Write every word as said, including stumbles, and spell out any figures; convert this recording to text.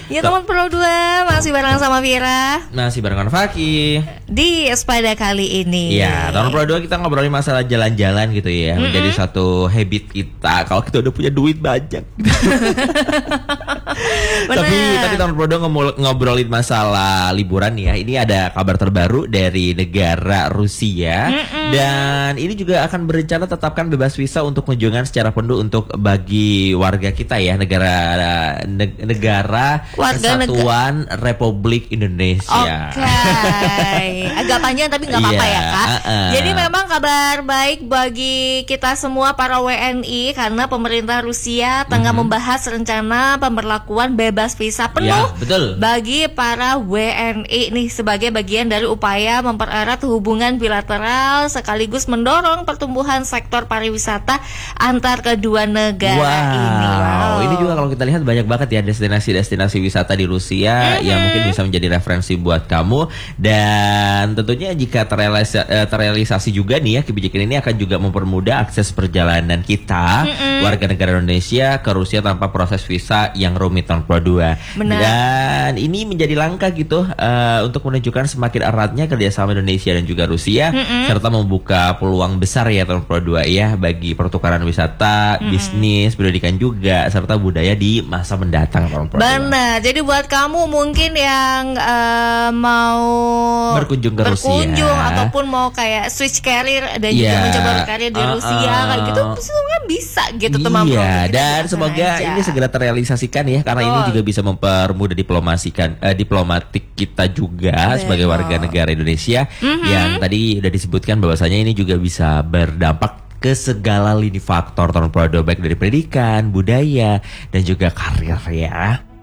Ya teman Pro dua masih bareng sama Vira, masih barengan Faki di Espada kali ini. Ya, teman Pro dua kita ngobrolin masalah jalan-jalan gitu ya, mm-hmm. menjadi satu habit kita kalau kita udah punya duit banyak. Tapi tadi teman Pro dua ngobrolin masalah liburan ya. Ini ada kabar terbaru dari negara Rusia, mm-hmm. dan ini juga akan berencana tetapkan bebas visa untuk kunjungan secara penuh untuk bagi warga kita ya, negara negara warga Kesatuan neg- Republik Indonesia. Oke, okay. Agak panjang tapi nggak apa-apa yeah, ya Kak. Uh-uh. Jadi memang kabar baik bagi kita semua para W N I karena pemerintah Rusia tengah mm-hmm. membahas rencana pemberlakuan bebas visa penuh yeah, betul. bagi para W N I nih sebagai bagian dari upaya mempererat hubungan bilateral sekaligus mendorong pertumbuhan sektor pariwisata antar kedua negara wow. ini. Wow, ini juga kalau kita lihat banyak banget ya destinasi-destinasi wisata di Rusia mm-hmm. yang mungkin bisa menjadi referensi buat kamu, dan tentunya jika terrealisa, terrealisasi juga nih ya, kebijakan ini akan juga mempermudah akses perjalanan kita mm-hmm. warga negara Indonesia ke Rusia tanpa proses visa yang rumit tanpa dua. Benar. Dan ini menjadi langkah gitu uh, untuk menunjukkan semakin eratnya kerjasama Indonesia dan juga Rusia mm-hmm. serta membuka peluang besar ya tanpa dua ya bagi pertukaran wisata, mm-hmm. bisnis, pendidikan juga serta budaya di masa mendatang. Benar. Jadi buat kamu mungkin yang uh, mau berkunjung ke berkunjung Rusia ataupun mau kayak switch career dan yeah. juga mencoba berkarir di uh, Rusia uh, kayak gitu, semua bisa gitu teman. Iya, dan semoga aja. ini segera terrealisasikan ya, karena oh. ini juga bisa mempermudah diplomasikan uh, diplomatik kita juga Betul. sebagai warga negara Indonesia mm-hmm. yang tadi udah disebutkan bahwasanya ini juga bisa berdampak ke segala lini faktor tahun produk baik dari pendidikan, budaya dan juga karir ya.